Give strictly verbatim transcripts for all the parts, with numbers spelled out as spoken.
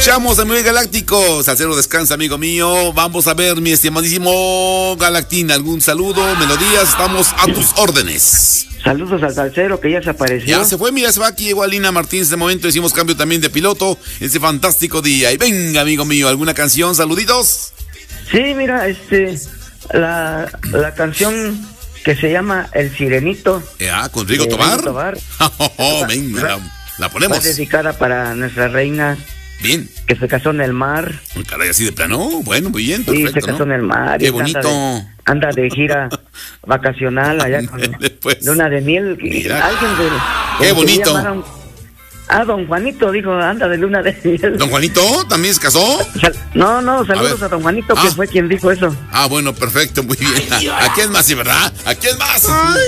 escuchamos, amigo Galáctico. Salcero, descansa, amigo mío. Vamos a ver, mi estimadísimo Galactín, algún saludo, melodías, estamos a tus órdenes. Saludos al Salcero, que ya se apareció. Ya se fue, mira, se va aquí, llegó Alina Martínez. De momento hicimos cambio también de piloto ese fantástico día. Y venga, amigo mío, ¿alguna canción? Saluditos. Sí, mira, este, la, la canción que se llama El Sirenito. Ah, con Rigo Tobar. Tobar. Oh, oh, venga, la, la ponemos. Va dedicada para nuestra reina. Bien. Que se casó en el mar. Caray, así de plano. Bueno, muy bien, perfecto. Sí, se casó, ¿no?, en el mar. Qué bonito. Anda de, anda de gira vacacional allá con pues, luna de miel. Mira. Alguien de, Qué bonito. Un, ah, don Juanito dijo, anda de luna de miel. ¿Don Juanito también se casó? Sal, no, no, saludos a, a don Juanito, ah, que fue quien dijo eso. Ah, bueno, perfecto, muy bien. ¿A, ¿a quién más, sí, verdad? ¿A quién más?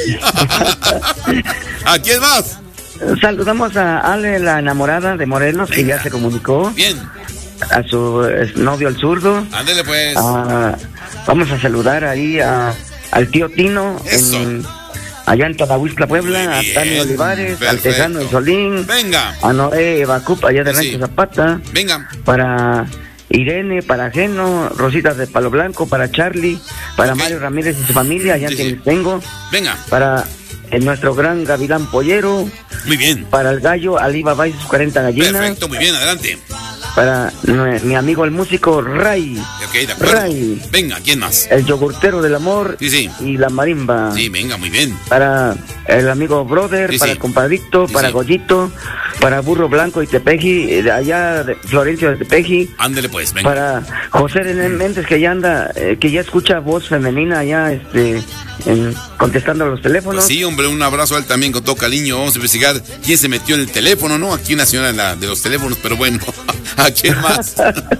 ¿A quién más? Saludamos a Ale, la enamorada de Morelos, venga, que ya se comunicó. Bien. A su novio, el zurdo. Ándele, pues. Ah, vamos a saludar ahí a, al tío Tino. Eso. En, allá en Todahuistla, Puebla. A Tani Olivares, perfecto. Al Tejano El Solín. Venga. A Noé Bacup, allá de Rancho sí. Zapata. Venga. Para Irene, para Geno, Rosita de Palo Blanco, para Charlie, para okay. Mario Ramírez y su familia, allá sí, en Tengo. Sí. Venga. Para en nuestro gran Gavilán Pollero. Muy bien. Para el gallo Alibaba y sus cuarenta gallinas. Perfecto, muy bien, adelante. Para mi amigo el músico Ray. Ok, de acuerdo. Ray. Venga, ¿quién más? El yogurtero del amor. Sí, sí. Y la marimba. Sí, venga, muy bien. Para el amigo Brother, sí, para sí. el compadrito, sí, para sí. Goyito, para Burro Blanco y Tepeji, de allá de Florencio de Tepeji. Ándele pues, venga. Para José René Méndez, que ya anda, eh, que ya escucha voz femenina allá, este, en, contestando los teléfonos. Pues sí, hombre, un abrazo a él también con todo cariño. Vamos a investigar quién se metió en el teléfono, ¿no? Aquí una señora de, la, de los teléfonos, pero bueno, ¿a quién más?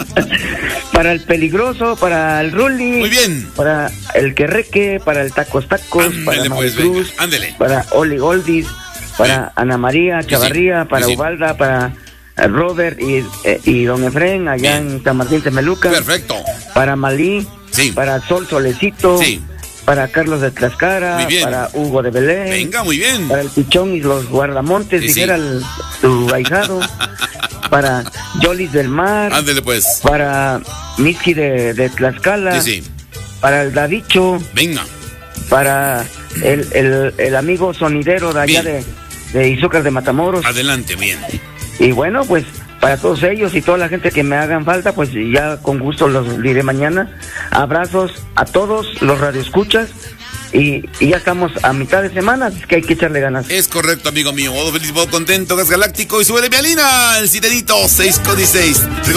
Para el Peligroso, para el Ruli. Muy bien. Para el Querreque, para el Tacos Tacos, ándele, para pues, Cruz, ándele. Para Oli Goldis, para ¿eh? Ana María Chavarría, sí, sí. para sí, Ubalda, sí. para Robert y, eh, y don Efren allá bien. En San Martín Temeluca. Perfecto. Para Malí, sí. Para Sol Solecito. Sí. Para Carlos de Tlaxcara, para Hugo de Belén. Venga, muy bien. Para el Pichón y los Guardamontes, sí, dijera sí. el, tu ahijado. Para Yolis del Mar. Ándele pues. Para Miski de, de Tlaxcala. Sí, sí. Para el Davicho. Venga. Para el, el, el amigo sonidero de allá bien. de, de Izúcar de Matamoros. Adelante, bien. Y bueno, pues para todos ellos y toda la gente que me hagan falta, pues ya con gusto los diré mañana. Abrazos a todos los radioescuchas. Y, y ya estamos a mitad de semana, es que hay que echarle ganas. Es correcto, amigo mío. Modo feliz, modo contento, Gas Galáctico. Y súbele mi Alina, el Sirenito seis con dieciséis.